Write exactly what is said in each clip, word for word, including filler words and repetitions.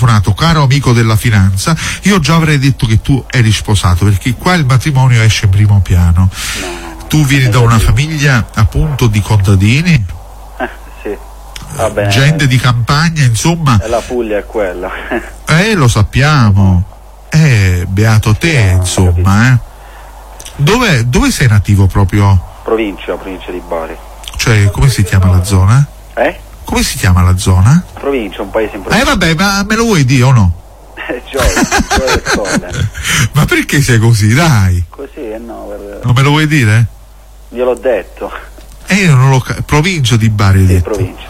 caro amico della finanza, io già avrei detto che tu eri sposato, perché qua il matrimonio esce in primo piano. No, tu vieni da una famiglia appunto di contadini, eh, sì. Va bene, gente di campagna, insomma. La Puglia è quella. Eh, lo sappiamo. Eh, beato te, no, insomma, eh. Dove, dove sei nativo proprio? Provincia, provincia di Bari. Cioè, come si chiama la zona? Eh? Come si chiama la zona? Provincia, un paese in Eh provincia. vabbè, ma me lo vuoi dire o no? Gioia, Gioia del Colle. Ma perché sei così, dai? Così, eh no, per... Non me lo vuoi dire? Gliel'ho detto. Eh, io non lo ca- provincia di Bari, hai Sì, detto. provincia.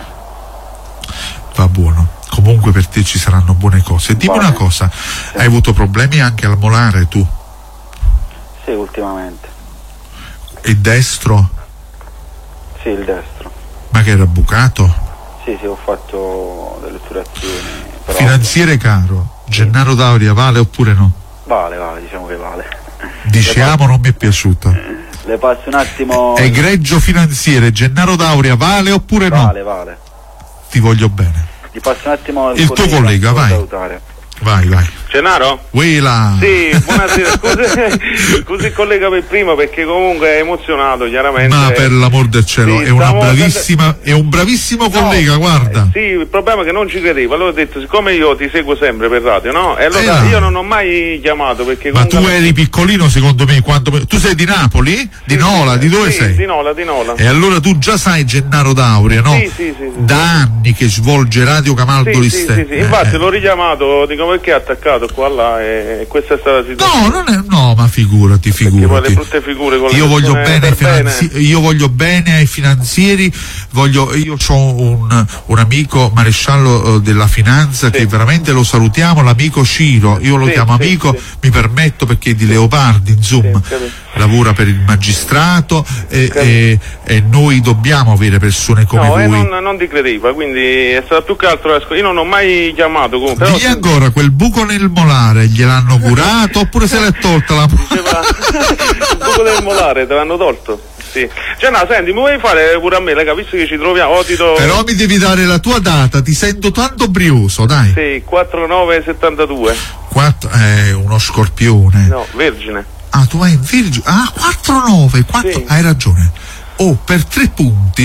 Va buono. Comunque per te ci saranno buone cose. Dimmi Buone. una cosa, Sì. hai avuto problemi anche al molare tu? Sì, ultimamente. E destro? Sì, il destro. Ma che era bucato? Sì, sì, ho fatto delle otturazioni. Però... Finanziere caro, Gennaro D'Auria vale oppure no? Vale, vale, diciamo che vale. Diciamo, non mi è piaciuto. Le passo un attimo. Egregio finanziere, Gennaro D'Auria vale oppure no? Vale, vale. Ti voglio bene. Gli passo un attimo Il tuo collega, vai. salutare. Vai, vai. Gennaro? Willa. Sì, buonasera, scusi, scusi il collega per prima perché comunque è emozionato chiaramente. Ma per l'amor del cielo, Sì, è una stavo- bravissima, è un bravissimo collega, No, guarda. eh, sì, il problema è che non ci credevo, allora ho detto siccome io ti seguo sempre per radio, no? E allora Eh, io non ho mai chiamato perché Ma tu comunque... eri piccolino secondo me quando... Tu sei di Napoli? Di Sì, Nola? sì, Di dove sì, sei? Di Nola, di Nola. E allora tu già sai Gennaro D'Auria, no? Sì, sì, sì, sì. Da anni che svolge Radio Camaldoli Sì, sì, Ste- sì, sì. Infatti eh, l'ho richiamato, dico perché è attaccato qua là e questa è stata la situazione. No, non è, no, ma figurati, Perché poi figurati. le brutte figure con le Io voglio persone bene, ai per finanzi- io voglio bene ai finanzieri, voglio, io ho un, un amico maresciallo eh, della finanza Sì. che veramente lo salutiamo, l'amico Ciro, io lo Sì, chiamo sì, amico, sì. mi permetto perché è di Leopardi, insomma, Sì, capito. lavora per il magistrato e, Capito. e, e noi dobbiamo avere persone come No, lui. e non, non ti credeva, quindi è stato più che altro la scu- io non ho mai chiamato comunque. Però Digli ancora, quel buco nel molare gliel'hanno curato oppure se l'è tolta la... diceva il buco del molare te l'hanno tolto. Sì. Cioè no, senti, mi vuoi fare pure a me, raga, visto che ci troviamo, oh, ti do... Però mi devi dare la tua data, ti sento tanto brioso, dai. Sì, quattro nove settantadue. Quattro, eh, uno scorpione. No, vergine. Ah, tu hai in Virgine. Ah, quattro nove, quattro... Sì. Hai ragione. Oh, per tre punti.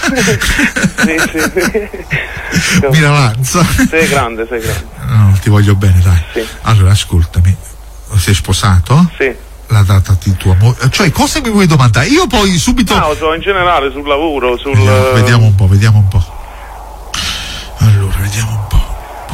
Sì, sì, sì. Mi avanza. Sei grande, sei grande. No, ti voglio bene, dai. Sì. Allora, ascoltami. Sei sposato? Sì. La data di tua moglie. Cioè, cosa mi vuoi domandare? Io poi subito... No, so, in generale sul lavoro, sul... Vediamo, vediamo un po', vediamo un po'. Allora, vediamo un po'.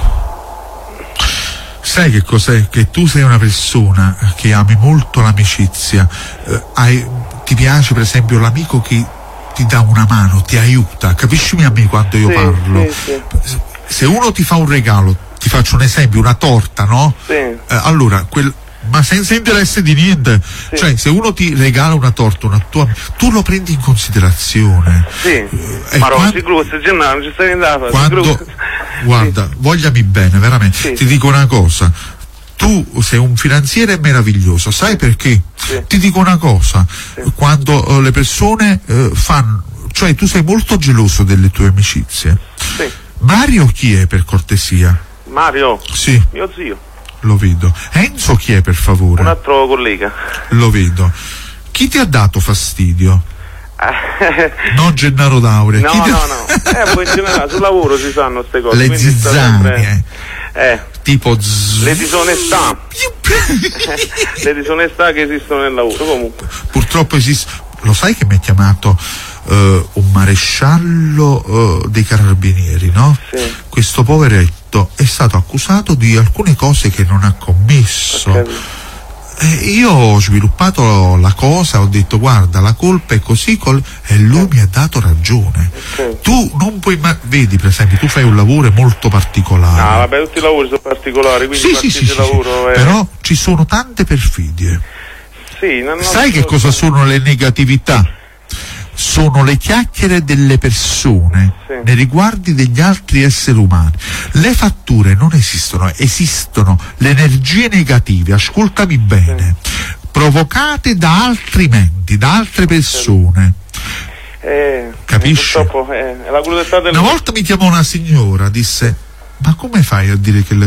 Sai che cos'è? Che tu sei una persona che ami molto l'amicizia, eh, hai, ti piace per esempio l'amico che ti dà una mano, ti aiuta, capiscimi a me quando io Sì, parlo. sì, sì. Se uno ti fa un regalo, ti faccio un esempio, una torta, no? Sì. Eh, allora, quel, ma senza interesse di niente, Sì. cioè se uno ti regala una torta, una tua, tu lo prendi in considerazione. Sì, Eh, ma no, quando- si grussa, Gennaro, non ci stai andando. quando, guarda, vogliami bene, veramente, Sì. ti dico una cosa, tu sei un finanziere meraviglioso, sai perché? Sì. Ti dico una cosa, Sì. quando eh, le persone eh, fanno, cioè tu sei molto geloso delle tue amicizie. Sì. Mario chi è, per cortesia? Mario, Sì, mio zio, lo vedo. Enzo chi è, per favore? un altro collega. Lo vedo. Chi ti ha dato fastidio? Eh, Non Gennaro D'Auria. no, Chi ti- no, no. Eh, poi in generale sul lavoro si sanno queste cose. Le quindi sta zizzanie, sempre- Eh, tipo zzz- le disonestà. le disonestà che esistono nel lavoro, comunque. Purtroppo esiste. Lo sai che mi ha chiamato eh, un maresciallo eh, dei carabinieri, no? Sì. Questo poveretto è stato accusato di alcune cose che non ha commesso. Ho capito. E io ho sviluppato la cosa, ho detto guarda, la colpa è così, col... e lui mi ha dato ragione. Ok. Tu non puoi ma... vedi per esempio, tu fai un lavoro molto particolare. Ah, vabbè, tutti i lavori sono particolari, quindi sì, sì, sì, qualsiasi sì, sì. lavoro è... Però ci sono tante perfidie. Sì, non, non Sai che cosa sono le negatività? Sono le chiacchiere delle persone Sì. nei riguardi degli altri esseri umani. Le fatture non esistono, esistono le energie negative, ascoltami bene, provocate da altri menti, da altre persone. Eh, Capisci? Purtroppo eh, è la crudeltà del... Una volta mi chiamò una signora, disse: ma come fai a dire che le